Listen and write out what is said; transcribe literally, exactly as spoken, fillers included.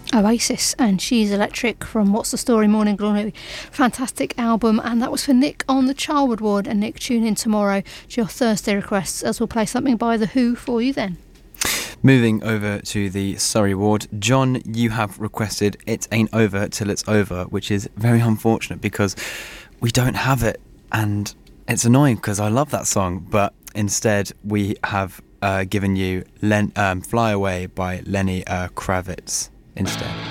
Oasis and She's Electric from What's the Story Morning Glory. Fantastic album, and that was for Nick on the Charwood Ward. And Nick, tune in tomorrow to your Thursday requests as we'll play something by The Who for you then. Moving over to the Surrey Ward, John, you have requested It Ain't Over Till It's Over, which is very unfortunate because we don't have it, and it's annoying because I love that song, but instead we have uh, given you Len- um, Fly Away by Lenny uh, Kravitz instead.